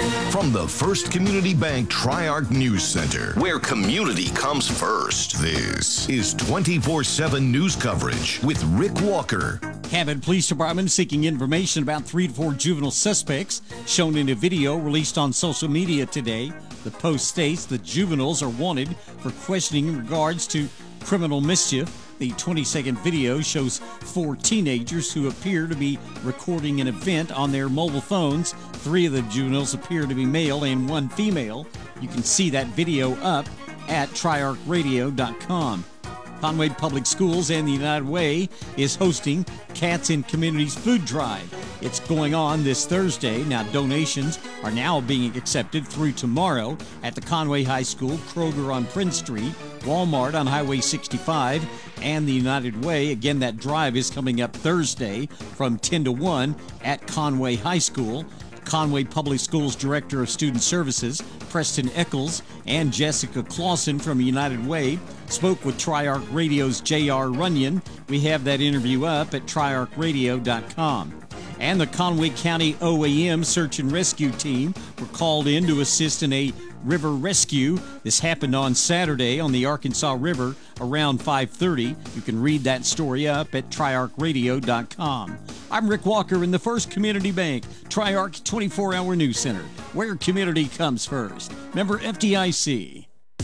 From the First Community Bank Tri-Arc News Center, where community comes first, this is 24/7 news coverage with Rick Walker. Cabot Police Department seeking information about 3 to 4 juvenile suspects shown in a video released on social media today. The Post states the juveniles are wanted for questioning in regards to criminal mischief. The 20-second video shows 4 teenagers who appear to be recording an event on their mobile phones. 3 of the juveniles appear to be male and 1 female. You can see that video up at triarcradio.com. Conway Public Schools and the United Way is hosting Cats in Communities Food Drive. It's going on this Thursday. Now, donations are now being accepted through tomorrow at the Conway High School, Kroger on Prince Street, Walmart on Highway 65, and the United Way. Again, that drive is coming up Thursday from 10 to 1 at Conway High School. Conway Public Schools Director of Student Services, Preston Eccles, and Jessica Clausen from United Way spoke with Tri-Arc Radio's J.R. Runyon. We have that interview up at triarcradio.com. And the Conway County OAM Search and Rescue Team were called in to assist in a river rescue. This happened on Saturday on the Arkansas River around 5:30. You can read that story up at triarcradio.com. I'm Rick Walker in the First Community Bank Tri-Arc 24-hour news center, where community comes first. Member FDIC.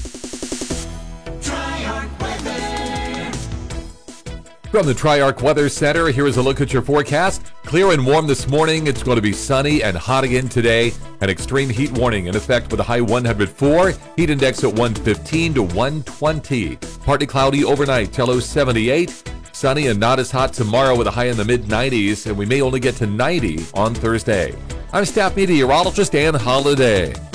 From the Tri-Arc Weather Center, here is a look at your forecast. Clear and warm this morning. It's going to be sunny and hot again today. An extreme heat warning in effect with a high 104. Heat index at 115 to 120. Partly cloudy overnight till 78. Sunny and not as hot tomorrow with a high in the mid-90s. And we may only get to 90 on Thursday. I'm staff meteorologist Ann Holliday.